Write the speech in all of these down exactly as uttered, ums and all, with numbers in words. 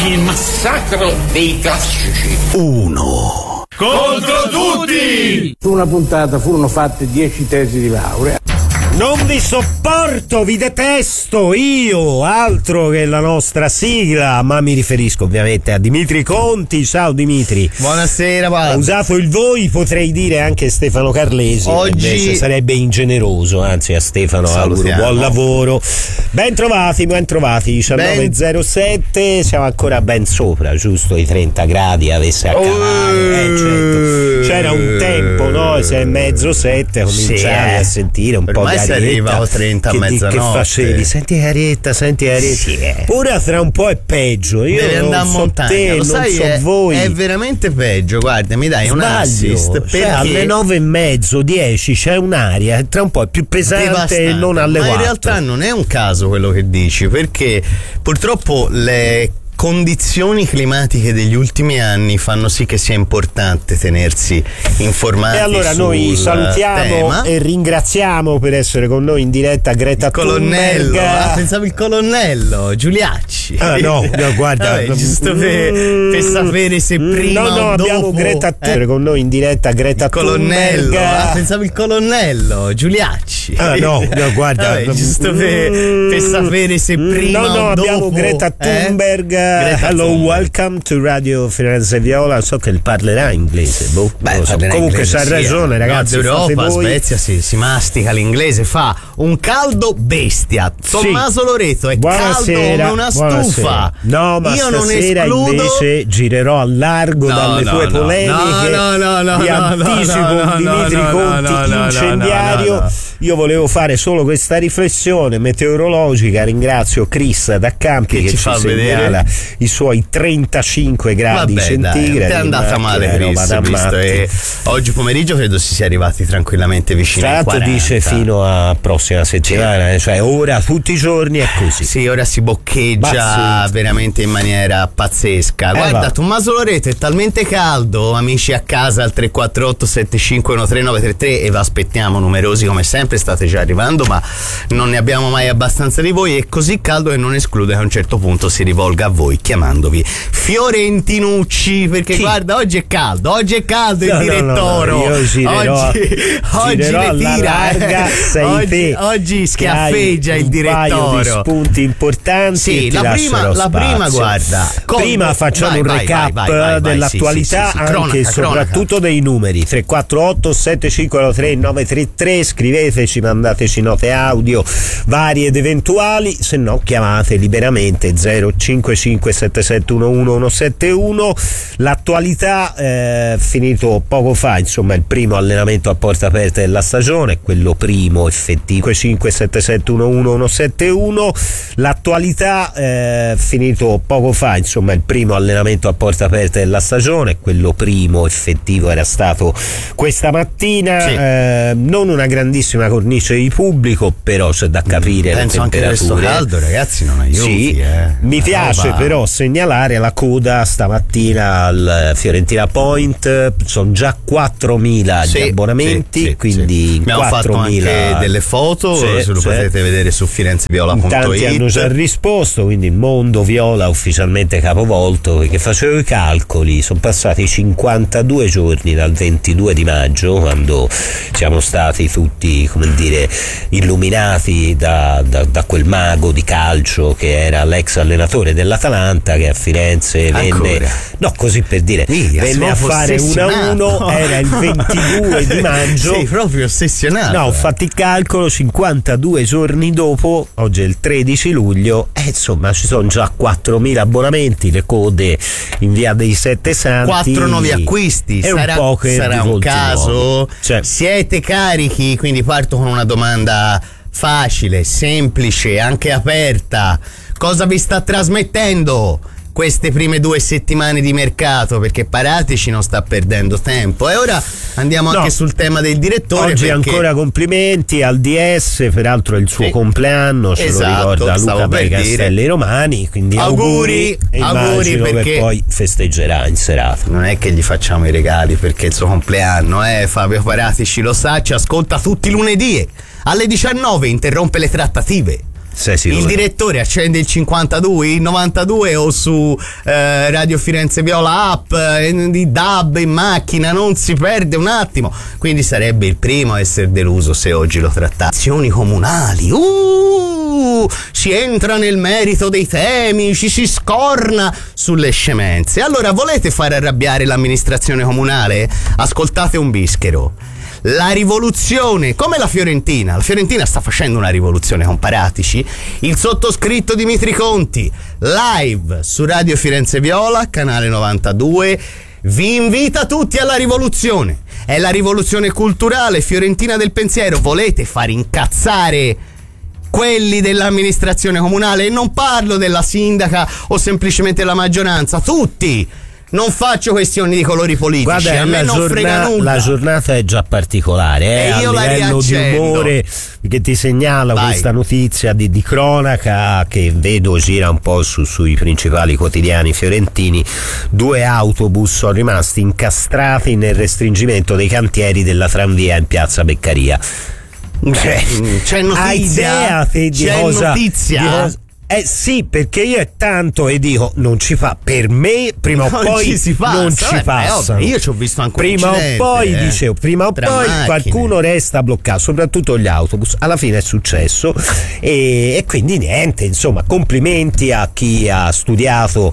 Il massacro dei classici. Uno contro tutti. Su una puntata furono fatte dieci tesi di laurea. Non vi sopporto, vi detesto, io, altro che la nostra sigla, ma mi riferisco ovviamente a Dimitri Conti. Ciao Dimitri. Buonasera, guarda. Ho usato il voi, potrei dire anche Stefano Carlesi. Oggi invece sarebbe ingeneroso, anzi a Stefano auguro buon lavoro. Ben trovati, ben trovati, diciannove e zero sette, siamo ancora ben sopra, giusto, i trenta gradi avesse a calare. Eh, certo. C'era un tempo, no? sei e mezzo, sette, cominciavi sì, eh. a sentire un per po' di si arriva a trenta a che, mezzanotte. Che facevi? Senti Arietta, senti Arietta. Sì, eh. Ora tra un po' è peggio. Io devi non andare so a montagna, te, lo non sai, so è, voi. È veramente peggio. Guarda, mi dai un Sbaglio. assist perché Cioè, alle nove e mezzo, dieci c'è un'aria, tra un po' è più pesante devastante. e non alle Ma quattro. in realtà non è un caso quello che dici, perché purtroppo le condizioni climatiche degli ultimi anni fanno sì che sia importante tenersi informati. E allora noi salutiamo tema. e ringraziamo per essere con noi in diretta Greta il colonnello. Thunberg. Ah, pensavo il colonnello Giuliacci. Ah no, no guarda, Vabbè, giusto per, per sapere se prima no, no, o abbiamo dopo, Greta Thunberg eh? con noi in diretta. Greta il colonnello. Thunberg. Ah, pensavo il colonnello Giuliacci. Ah no, no guarda, Vabbè, giusto per, per sapere se prima no, no, o abbiamo dopo, Greta Thunberg. Eh? Greta Hello, Thunberg. welcome to Radio Firenze Viola. So che parlerà inglese. Boh, Beh, so. Comunque c'ha sì, ragione, ragazzi. Nord Europa, voi. Svezia si, si mastica l'inglese, fa un caldo bestia. Tommaso Sì. Loreto è Buonasera, caldo come una stufa. buonasera. No, ma io non stasera escludo... invece girerò a largo No, dalle no, tue no. polemiche. No, no, no, Vi no, anticipo no, no, un Dimitri no, no, Conti no, no, incendiario. no, no, no. Io volevo fare solo questa riflessione meteorologica. Ringrazio Chris da Campi che, Che ci, ci fa segnala vedere i suoi trentacinque gradi Vabbè, centigradi. dai, ti è andata ma male, che Chris, roba da visto, matti. e oggi pomeriggio credo si sia arrivati tranquillamente vicino Tra ai l'altro quaranta. dice fino a prossima settimana, eh, cioè ora tutti i giorni è così. Sì, ora si boccheggia Pazzesco. veramente in maniera pazzesca. Eh, Guarda, va. Tommaso Loreto è talmente caldo, amici a casa al tre quattro otto sette cinque uno tre nove tre tre, e vi aspettiamo numerosi come sempre, state già arrivando, ma non ne abbiamo mai abbastanza di voi. È così caldo che non esclude che a un certo punto si rivolga a voi chiamandovi Fiorentinucci, perché Chi? guarda, oggi è caldo, oggi è caldo il No, no, direttoro. no, no, io girerò, oggi oggi girerò le alla tira, larga, eh. sei oggi, te oggi che schiaffeggia hai il un paio di direttoro. spunti importanti. Sì, e ti la prima, lascerò la prima spazio. guarda. Con- Prima facciamo vai, un vai, recap vai, vai, vai, dell'attualità, sì, sì, sì, sì. anche Cronaca, e soprattutto cronaca. dei numeri. Tre quattro otto sette cinque tre nove tre tre, scriveteci, mandateci note audio varie ed eventuali, se no chiamate liberamente zero cinque cinque sette sette uno uno uno sette uno. L'attualità è finito poco fa, insomma, il primo allenamento a porta aperta della stagione, quello primo effettivo. cinque sette sette uno uno uno sette uno. L'attualità è finito poco fa, insomma, il primo allenamento a porta aperta della stagione, quello primo effettivo era stato questa mattina. Sì. Eh, non una grandissima cornice di pubblico, però c'è da capire. Penso le anche questo temperature. caldo, ragazzi, non aiuti. Sì, eh. mi Una piace roba- però segnalare la coda stamattina al Fiorentina Point. Sono già quattromila Sì, gli abbonamenti, sì, sì, quindi sì. Abbiamo fatto quattromila anche delle foto, Sì, se lo sì. potete vedere su firenzeviola punto Tanti it. hanno già risposto, quindi il mondo viola ufficialmente capovolto, perché facevo i calcoli, sono passati cinquantadue giorni dal ventidue di maggio, quando siamo stati tutti, come dire, illuminati da, da, da quel mago di calcio che era l'ex allenatore dell'Atalanta, che a Firenze venne, Ancora? no, così per dire, Mica, venne a sono fare uno a uno, ossessionato. era il ventidue di maggio. Sei proprio ossessionato. No, ho fatto il calcolo, cinquantadue giorni dopo, oggi è il tredici luglio, e insomma ci sono già quattromila abbonamenti, le code in via dei Sette Santi. Quattro nuovi acquisti. È sarà, un po' che sarà di un volti caso? nuovi. Cioè, Siete carichi? Quindi parto con una domanda facile, semplice, anche aperta. Cosa vi sta trasmettendo queste prime due settimane di mercato? Perché Paratici non sta perdendo tempo. E ora andiamo No. anche sul tema del direttore. oggi perché... ancora complimenti al D S, peraltro è il suo Sì. compleanno, ce Esatto, lo ricorda stavo Luca per Bei Castelli dire. Romani, quindi Auguri, auguri, e auguri, immagino perché- che poi festeggerà in serata. Non è che gli facciamo i regali perché è il suo compleanno, eh? Fabio Paratici lo sa, ci ascolta tutti i lunedì alle diciannove, interrompe le trattative. Il direttore accende il cinquantadue, il novantadue o su eh, Radio Firenze Viola app, eh, di D A B in macchina, non si perde un attimo. Quindi sarebbe il primo a essere deluso se oggi lo trattasse. Azioni comunali, uh, si entra nel merito dei temi, ci si scorna sulle scemenze. Allora, volete fare arrabbiare l'amministrazione comunale? Ascoltate un bischero. La rivoluzione, come la Fiorentina, la Fiorentina sta facendo una rivoluzione con Paratici. Il sottoscritto Dimitri Conti, live su Radio Firenze Viola, canale novantadue, vi invita tutti alla rivoluzione. È la rivoluzione culturale fiorentina del pensiero. Volete far incazzare quelli dell'amministrazione comunale? E non parlo della sindaca o semplicemente la maggioranza, tutti. Non faccio questioni di colori politici. Guarda, a me non giorna- frega nulla. La giornata è già particolare, eh, e io a la livello di riaccendo. umore che ti segnala Vai. questa notizia di, di cronaca che vedo gira un po' su, sui principali quotidiani fiorentini. Due autobus sono rimasti incastrati nel restringimento dei cantieri della tranvia in piazza Beccaria. C'è, c'è notizia. Hai idea te di c'è cosa, notizia. di cosa- Eh sì, perché io è tanto e dico non ci fa, per me prima o Non poi ci si passa, non ci vabbè, passano. ovvio, io ci ho visto anche un prima incidente, o poi eh, dicevo prima o tra poi macchine. qualcuno resta bloccato, soprattutto gli autobus. Alla fine è successo e, e quindi niente, insomma, complimenti a chi ha studiato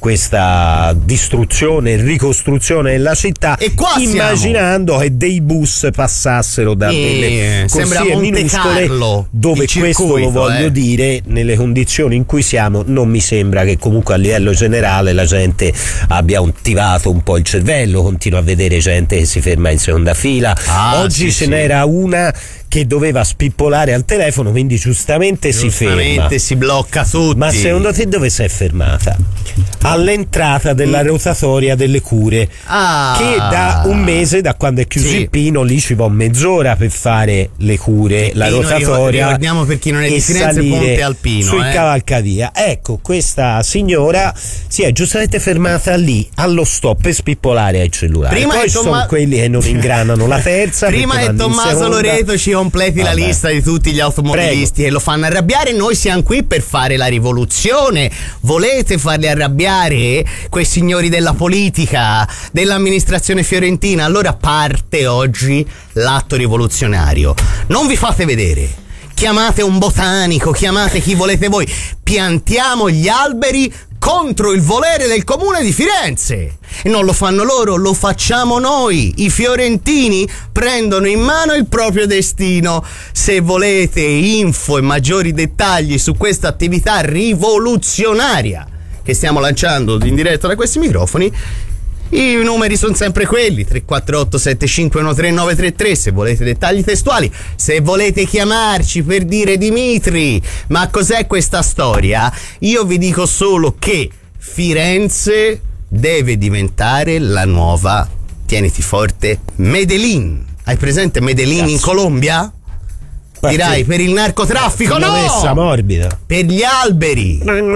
questa distruzione e ricostruzione della città, E qua immaginando che dei bus passassero da Eh, delle sembra corsie Monte minuscole, Carlo, dove il questo lo circuito, voglio eh. dire, nelle condizioni in cui siamo non mi sembra che comunque a livello generale la gente abbia attivato un po' il cervello. Continuo a vedere gente che si ferma in seconda fila. Ah, oggi sì, ce sì. n'era una che doveva spippolare al telefono, quindi giustamente, si ferma. Giustamente si blocca tutti. Ma secondo te dove si è fermata? All'entrata della rotatoria delle cure, Ah. che da un mese, da quando è chiuso Sì. il Pino, lì ci va mezz'ora per fare le cure, la Pino, rotatoria. ricordiamo per chi non è di e Firenze, salire Ponte Alpino, sui eh. cavalcavia. Ecco, questa signora si è giustamente fermata lì allo stop per spippolare ai cellulari. Prima Poi è Tomma- sono quelli che non ingranano la terza. Prima perché è vanno in Tommaso seconda. Loreto ci completi la Vabbè. lista di tutti gli automobilisti e lo fanno arrabbiare. Noi siamo qui per fare la rivoluzione. Volete farli arrabbiare quei signori della politica, dell'amministrazione fiorentina? Allora parte oggi l'atto rivoluzionario. Non vi fate vedere. Chiamate un botanico, chiamate chi volete voi. Piantiamo gli alberi contro il volere del comune di Firenze. E non lo fanno loro, lo facciamo noi. I fiorentini prendono in mano il proprio destino. Se volete info e maggiori dettagli su questa attività rivoluzionaria che stiamo lanciando in diretta da questi microfoni, i numeri sono sempre quelli: tre quattro otto sette cinque uno tre nove tre tre se volete dettagli testuali. Se volete chiamarci per dire Dimitri, ma cos'è questa storia? Io vi dico solo che Firenze deve diventare la nuova, tieniti forte, Medellin. Hai presente Medellin in Cazzo. Colombia? Parti- Dirai per il narcotraffico? L'ho messa No! morbida. Per gli alberi.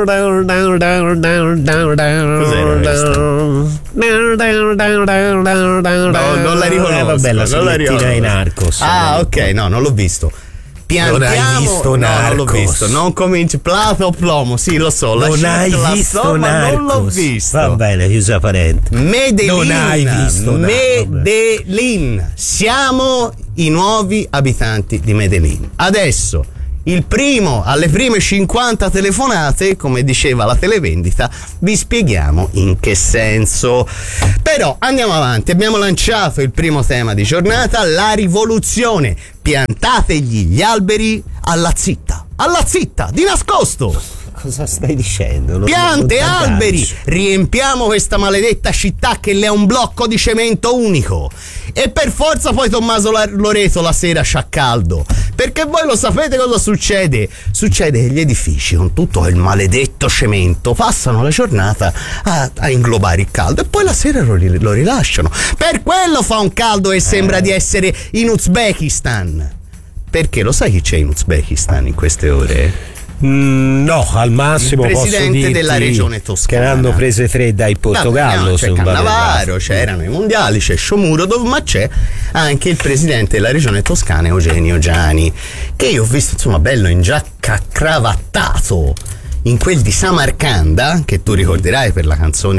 No, non la riconosco. Eh, vabbè, la non la signettina riconosco. ai Narcos. Ah, ok, no, non l'ho visto. Piantiamo. Non hai visto no, non l'ho Narcos. visto. Non cominci. Plato o plomo, sì, lo so. la Non shit hai la visto so, ma Narcos. non l'ho visto. Va bene, chiusa parente. Medellin. Non hai visto Narcos. Medellin. Siamo i nuovi abitanti di Medellin. Adesso il primo alle prime cinquanta telefonate, come diceva la televendita, vi spieghiamo in che senso. Però andiamo avanti, abbiamo lanciato il primo tema di giornata, la rivoluzione. Piantategli gli alberi alla zitta, alla zitta, di nascosto. Cosa stai dicendo? Non- Piante, non alberi, t'agganci. riempiamo questa maledetta città che le è un blocco di cemento unico. E per forza poi Tommaso La- Loreto la sera c'ha caldo, perché voi lo sapete cosa succede? Succede che gli edifici con tutto il maledetto cemento passano la giornata a, a inglobare il caldo e poi la sera lo, ri- lo rilasciano. Per quello fa un caldo e sembra di essere in Uzbekistan. Perché lo sai chi c'è in Uzbekistan in queste ore? Mm, no, al massimo il posso presidente dirti della regione Toscana. che ne hanno prese tre dai Portogallo. No, se c'è non vado Cannavaro, errato. c'erano i mondiali, c'è Shomurodov, ma c'è anche il presidente della regione Toscana Eugenio Giani, che io ho visto insomma bello in giacca cravattato in quel di Samarcanda, che tu ricorderai per la canzone